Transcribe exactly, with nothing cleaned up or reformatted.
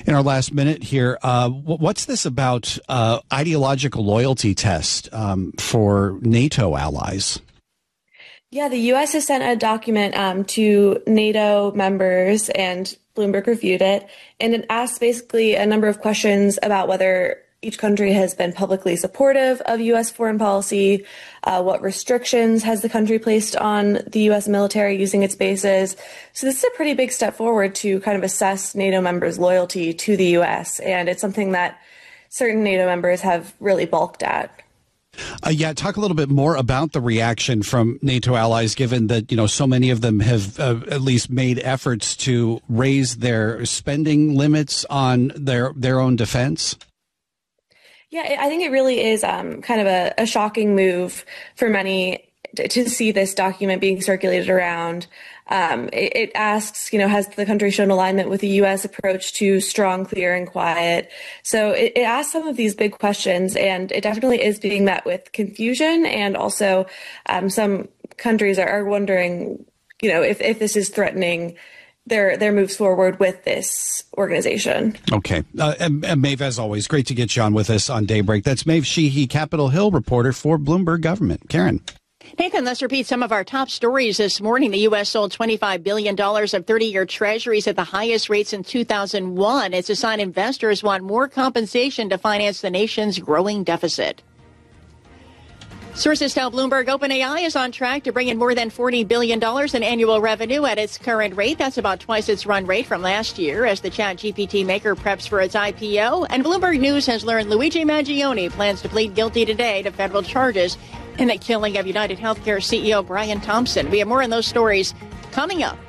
In our last minute here, uh, what's this about uh, ideological loyalty test um, for NATO allies? Yeah, the U S has sent a document um, to NATO members, and Bloomberg reviewed it, and it asks basically a number of questions about whether each country has been publicly supportive of U S foreign policy, uh, what restrictions has the country placed on the U S military using its bases. So this is a pretty big step forward to kind of assess NATO members' loyalty to the U S, and it's something that certain NATO members have really balked at. Uh, yeah, talk a little bit more about the reaction from NATO allies, given that, you know, so many of them have uh, at least made efforts to raise their spending limits on their their own defense. Yeah, I think it really is um, kind of a, a shocking move for many to, to see this document being circulated around. Um, it, it asks, you know, has the country shown alignment with the U S approach to strong, clear, and quiet? So it, it asks some of these big questions, and it definitely is being met with confusion. And also um, some countries are, are wondering, you know, if, if this is threatening their their moves forward with this organization. Okay. Uh, and, and Maeve, as always, great to get you on with us on Daybreak. That's Maeve Sheehy, Capitol Hill reporter for Bloomberg Government. Karen. Nathan, let's repeat some of our top stories this morning. The U S sold twenty-five billion dollars of thirty-year treasuries at the highest rate since two thousand one. It's a sign investors want more compensation to finance the nation's growing deficit. Sources tell Bloomberg OpenAI is on track to bring in more than forty billion dollars in annual revenue at its current rate. That's about twice its run rate from last year as the ChatGPT maker preps for its I P O. And Bloomberg News has learned Luigi Mangione plans to plead guilty today to federal charges in the killing of United Healthcare C E O Brian Thompson. We have more on those stories coming up.